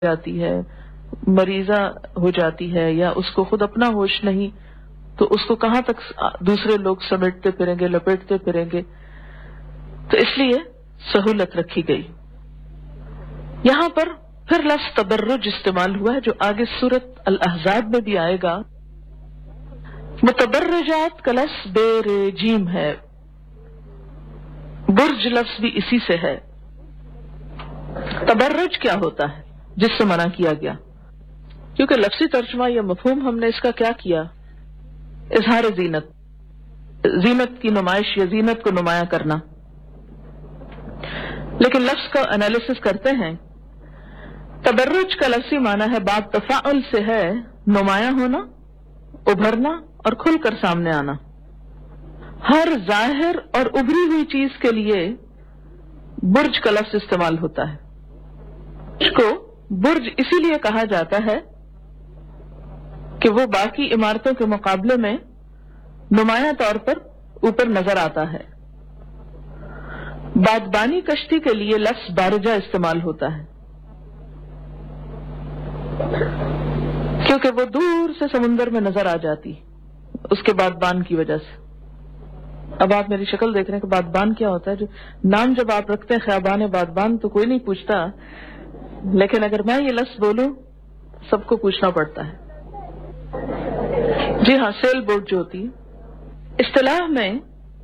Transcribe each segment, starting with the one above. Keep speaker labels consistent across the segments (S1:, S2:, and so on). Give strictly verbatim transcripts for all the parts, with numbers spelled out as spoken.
S1: جاتی ہے، مریضہ ہو جاتی ہے، یا اس کو خود اپنا ہوش نہیں، تو اس کو کہاں تک دوسرے لوگ سمیٹتے پھریں گے، لپیٹتے پھریں گے. تو اس لیے سہولت رکھی گئی. یہاں پر پھر لفظ تبرج استعمال ہوا ہے جو آگے سورۃ الاحزاب میں بھی آئے گا. متبرجات کا لفظ بے جیم ہے، برج لفظ بھی اسی سے ہے. تبرج کیا ہوتا ہے جس سے منع کیا گیا؟ کیونکہ لفظی ترجمہ یا مفہوم ہم نے اس کا کیا کیا؟ اظہار زینت، زینت کی نمائش یا زینت کو نمایاں کرنا. لیکن لفظ کا انالیسس کرتے ہیں. تبرج کا لفظی معنی ہے باب تفاعل سے ہے نمایاں ہونا، ابھرنا اور کھل کر سامنے آنا. ہر ظاہر اور ابھری ہوئی چیز کے لیے برج کا لفظ استعمال ہوتا ہے. اس کو برج اسی لیے کہا جاتا ہے کہ وہ باقی عمارتوں کے مقابلے میں نمایاں طور پر اوپر نظر آتا ہے. بادبانی کشتی کے لیے لفظ بارجہ استعمال ہوتا ہے کیونکہ وہ دور سے سمندر میں نظر آ جاتی اس کے بادبان کی وجہ سے. اب آپ میری شکل دیکھ رہے ہیں کہ بادبان کیا ہوتا ہے. جو نام جب آپ رکھتے ہیں خیابان بادبان تو کوئی نہیں پوچھتا، لیکن اگر میں یہ لفظ بولوں سب کو پوچھنا پڑتا ہے. جی ہاں، سیل بوٹ جو ہوتی ہے. اصطلاح میں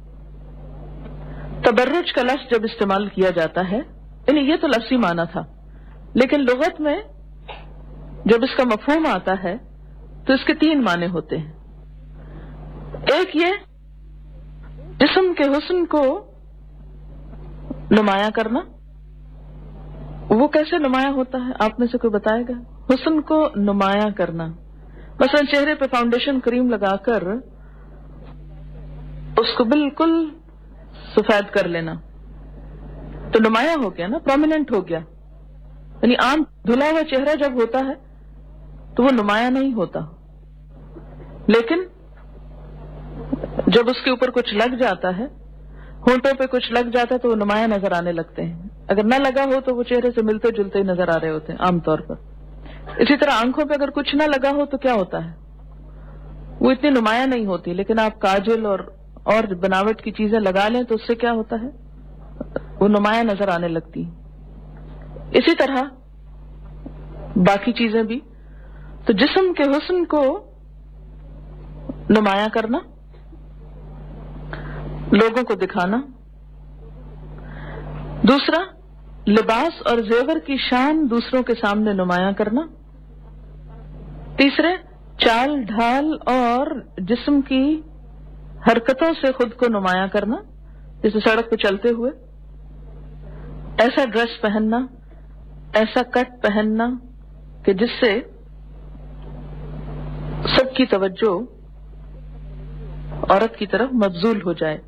S1: تبرج کا لفظ جب استعمال کیا جاتا ہے، یعنی یہ تو لفظی معنی تھا، لیکن لغت میں جب اس کا مفہوم آتا ہے تو اس کے تین معنی ہوتے ہیں. ایک یہ جسم کے حسن کو نمایاں کرنا. وہ کیسے نمایاں ہوتا ہے آپ میں سے کوئی بتائے گا؟ حسن کو نمایاں کرنا، مثلا چہرے پہ فاؤنڈیشن کریم لگا کر اس کو بالکل سفید کر لینا تو نمایاں ہو گیا نا، پرومیننٹ ہو گیا. یعنی عام دھلا ہوا چہرہ جب ہوتا ہے تو وہ نمایاں نہیں ہوتا، لیکن جب اس کے اوپر کچھ لگ جاتا ہے، ہونٹوں پہ کچھ لگ جاتا ہے تو وہ نمایاں نظر آنے لگتے ہیں. اگر نہ لگا ہو تو وہ چہرے سے ملتے جلتے ہی نظر آ رہے ہوتے ہیں عام طور پر. اسی طرح آنکھوں پہ اگر کچھ نہ لگا ہو تو کیا ہوتا ہے؟ وہ اتنی نمایاں نہیں ہوتی، لیکن آپ کاجل اور اور بناوٹ کی چیزیں لگا لیں تو اس سے کیا ہوتا ہے؟ وہ نمایاں نظر آنے لگتی. اسی طرح باقی چیزیں بھی. تو جسم کے حسن کو نمایاں کرنا، لوگوں کو دکھانا. دوسرا، لباس اور زیور کی شان دوسروں کے سامنے نمایاں کرنا. تیسرے، چال ڈھال اور جسم کی حرکتوں سے خود کو نمایاں کرنا، جیسے سڑک پہ چلتے ہوئے ایسا ڈریس پہننا، ایسا کٹ پہننا کہ جس سے سب کی توجہ عورت کی طرف مبذول ہو جائے.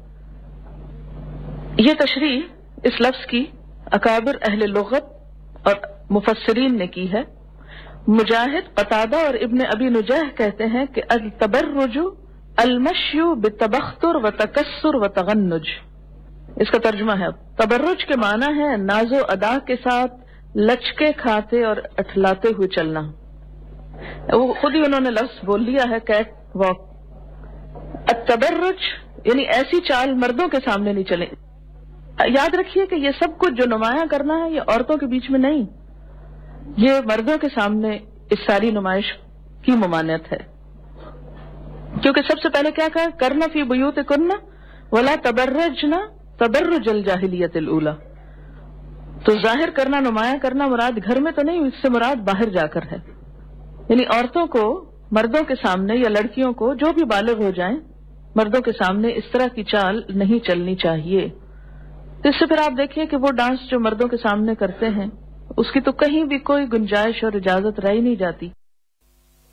S1: یہ تشریح اس لفظ کی اکابر اہل لغت اور مفسرین نے کی ہے. مجاہد، قتادہ اور ابن ابی نجیح کہتے ہیں کہ التبرج المشی بتبختر و تکسر و تغنج. اس کا ترجمہ ہے، تبرج کے معنی ہے ناز و ادا کے ساتھ لچکے کھاتے اور اٹھلاتے ہوئے چلنا. وہ خود ہی انہوں نے لفظ بول لیا ہے، کیٹ واک. التبرج یعنی ایسی چال مردوں کے سامنے نہیں چلے. یاد رکھیے کہ یہ سب کچھ جو نمایاں کرنا ہے یہ عورتوں کے بیچ میں نہیں، یہ مردوں کے سامنے اس ساری نمائش کی ممانعت ہے. کیونکہ سب سے پہلے کیا کہا؟ کرنا فی بیوتکن ولا تبرجنا تبرج الجاہلیت الاولی. تو ظاہر کرنا، نمایاں کرنا مراد گھر میں تو نہیں، اس سے مراد باہر جا کر ہے. یعنی عورتوں کو مردوں کے سامنے یا لڑکیوں کو جو بھی بالغ ہو جائیں مردوں کے سامنے اس طرح کی چال نہیں چلنی چاہیے. تو اس سے پھر آپ دیکھیے کہ وہ ڈانس جو مردوں کے سامنے کرتے ہیں اس کی تو کہیں بھی کوئی گنجائش اور اجازت رہ ہی نہیں جاتی.